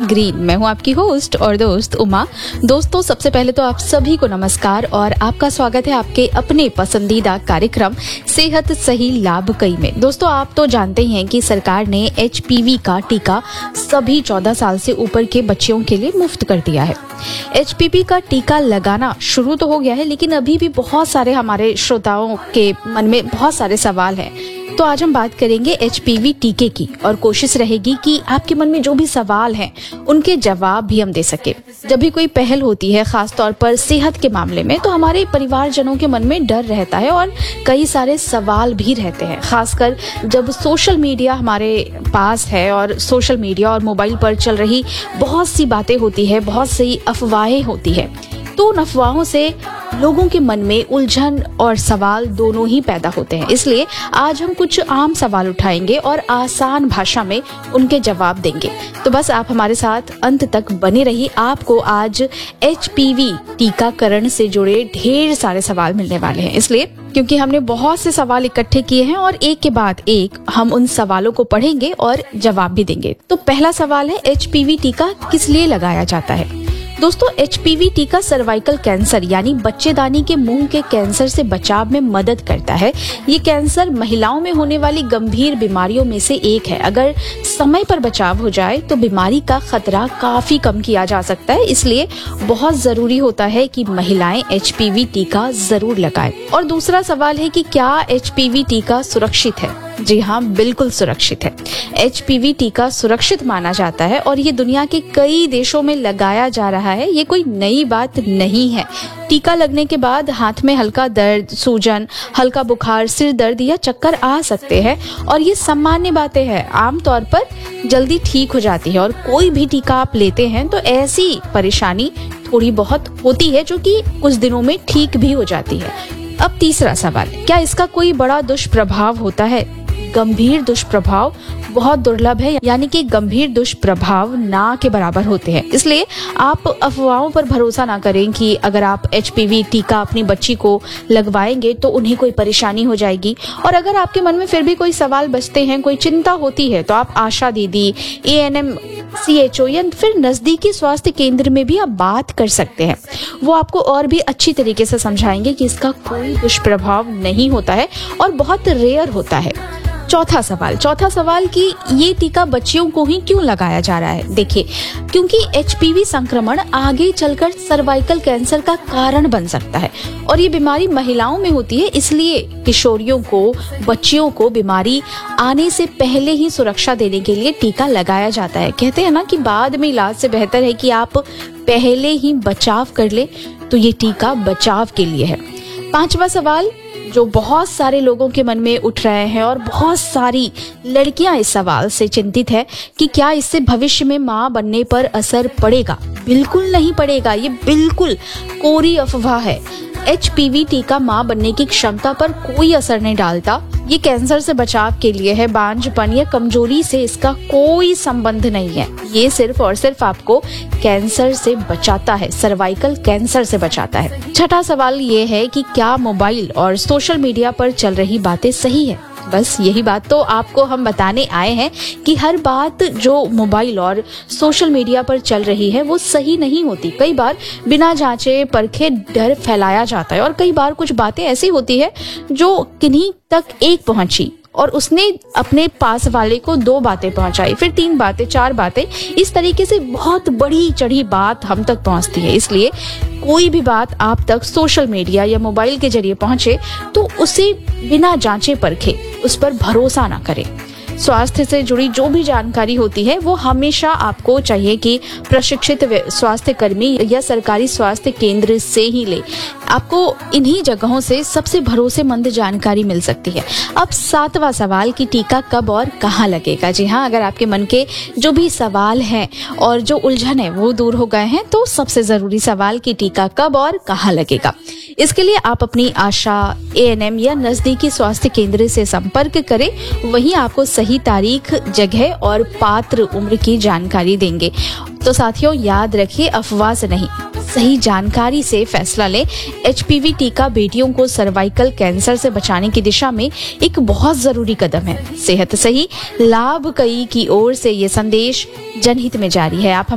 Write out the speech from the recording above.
Green. मैं हूं आपकी होस्ट और दोस्त उमा। दोस्तों, सबसे पहले तो आप सभी को नमस्कार और आपका स्वागत है आपके अपने पसंदीदा कार्यक्रम सेहत सही लाभ कई में। दोस्तों, आप तो जानते ही हैं कि सरकार ने HPV का टीका सभी 14 साल से ऊपर के बच्चों के लिए मुफ्त कर दिया है। HPV का टीका लगाना शुरू तो हो गया है, लेकिन अभी भी बहुत सारे हमारे श्रोताओं के मन में बहुत सारे सवाल हैं। तो आज हम बात करेंगे HPV टीके की और कोशिश रहेगी कि आपके मन में जो भी सवाल हैं उनके जवाब भी हम दे सके। जब भी कोई पहल होती है, खास तौर पर सेहत के मामले में, तो हमारे परिवारजनों के मन में डर रहता है और कई सारे सवाल भी रहते हैं। खासकर जब सोशल मीडिया हमारे पास है और सोशल मीडिया और मोबाइल पर चल रही बहुत सी बातें होती है, बहुत सी अफवाहें होती है, तो उन अफवाहों से लोगों के मन में उलझन और सवाल दोनों ही पैदा होते हैं। इसलिए आज हम कुछ आम सवाल उठाएंगे और आसान भाषा में उनके जवाब देंगे। तो बस आप हमारे साथ अंत तक बने रहिए। आपको आज HPV टीकाकरण से जुड़े ढेर सारे सवाल मिलने वाले हैं, इसलिए क्योंकि हमने बहुत से सवाल इकट्ठे किए हैं और एक के बाद एक हम उन सवालों को पढ़ेंगे और जवाब भी देंगे। तो पहला सवाल है, HPV टीका किस लिए लगाया जाता है? दोस्तों, HPV टीका सर्वाइकल कैंसर यानी बच्चेदानी के मुंह के कैंसर से बचाव में मदद करता है। ये कैंसर महिलाओं में होने वाली गंभीर बीमारियों में से एक है। अगर समय पर बचाव हो जाए तो बीमारी का खतरा काफी कम किया जा सकता है। इसलिए बहुत जरूरी होता है कि महिलाएं HPV टीका जरूर लगाएं। और दूसरा सवाल है कि क्या HPV टीका सुरक्षित है? जी हाँ, बिल्कुल सुरक्षित है। HPV टीका सुरक्षित माना जाता है और ये दुनिया के कई देशों में लगाया जा रहा है। ये कोई नई बात नहीं है। टीका लगने के बाद हाथ में हल्का दर्द, सूजन, हल्का बुखार, सिर दर्द या चक्कर आ सकते हैं और ये सामान्य बातें हैं। आमतौर पर जल्दी ठीक हो जाती है और कोई भी टीका आप लेते हैं तो ऐसी परेशानी थोड़ी बहुत होती है जो कि कुछ दिनों में ठीक भी हो जाती है। अब तीसरा सवाल, क्या इसका कोई बड़ा दुष्प्रभाव होता है? गंभीर दुष्प्रभाव बहुत दुर्लभ है, यानी कि गंभीर दुष्प्रभाव ना के बराबर होते हैं। इसलिए आप अफवाहों पर भरोसा ना करें कि अगर आप HPV टीका अपनी बच्ची को लगवाएंगे तो उन्हें कोई परेशानी हो जाएगी। और अगर आपके मन में फिर भी कोई सवाल बचते हैं, कोई चिंता होती है, तो आप आशा दीदी, ANM, CHO या फिर नजदीकी स्वास्थ्य केंद्र में भी आप बात कर सकते हैं। वो आपको और भी अच्छी तरीके से समझाएंगे कि इसका कोई दुष्प्रभाव नहीं होता है और बहुत रेयर होता है। चौथा सवाल कि ये टीका बच्चियों को ही क्यों लगाया जा रहा है? देखिए, क्योंकि HPV संक्रमण आगे चलकर सर्वाइकल कैंसर का कारण बन सकता है और ये बीमारी महिलाओं में होती है। इसलिए किशोरियों को, बच्चियों को बीमारी आने से पहले ही सुरक्षा देने के लिए टीका लगाया जाता है। कहते हैं ना कि बाद में इलाज से बेहतर है कि आप पहले ही बचाव कर ले, तो ये टीका बचाव के लिए है। पांचवा सवाल जो बहुत सारे लोगों के मन में उठ रहे हैं और बहुत सारी लड़कियां इस सवाल से चिंतित है कि क्या इससे भविष्य में मां बनने पर असर पड़ेगा? बिल्कुल नहीं पड़ेगा। ये बिल्कुल कोरी अफवाह है। HPV टीका मां बनने की क्षमता पर कोई असर नहीं डालता। ये कैंसर से बचाव के लिए है। बांझपन या कमजोरी से इसका कोई संबंध नहीं है। ये सिर्फ और सिर्फ आपको कैंसर से बचाता है, सर्वाइकल कैंसर से बचाता है। छठा सवाल ये है कि क्या मोबाइल और सोशल मीडिया पर चल रही बातें सही है? बस यही बात तो आपको हम बताने आए हैं कि हर बात जो मोबाइल और सोशल मीडिया पर चल रही है वो सही नहीं होती। कई बार बिना जांचे परखे डर फैलाया जाता है और कई बार कुछ बातें ऐसी होती है जो किन्हीं तक एक पहुंची और उसने अपने पास वाले को 2 बातें पहुंचाई, फिर 3 बातें, 4 बातें, इस तरीके से बहुत बड़ी चढ़ी बात हम तक पहुंचती है। इसलिए कोई भी बात आप तक सोशल मीडिया या मोबाइल के जरिए पहुंचे तो उसे बिना जांचे परखे उस पर भरोसा ना करें। स्वास्थ्य से जुड़ी जो भी जानकारी होती है वो हमेशा आपको चाहिए कि प्रशिक्षित स्वास्थ्य कर्मी या सरकारी स्वास्थ्य केंद्र से ही ले। आपको इन्हीं जगहों से सबसे भरोसेमंद जानकारी मिल सकती है। अब 7वां सवाल कि टीका कब और कहाँ लगेगा। जी हाँ, अगर आपके मन के जो भी सवाल हैं और जो उलझन है वो दूर हो गए हैं तो सबसे जरूरी सवाल कि टीका कब और कहाँ लगेगा। इसके लिए आप अपनी आशा, ANM या नजदीकी स्वास्थ्य केंद्र से संपर्क करें। वहीं आपको सही तारीख, जगह और पात्र उम्र की जानकारी देंगे। तो साथियों, याद रखिए, अफवाह से नहीं, सही जानकारी से फैसला लें। HPV टीका बेटियों को सर्वाइकल कैंसर से बचाने की दिशा में एक बहुत जरूरी कदम है। सेहत सही लाभ कई की ओर से ये संदेश जनहित में जारी है। आप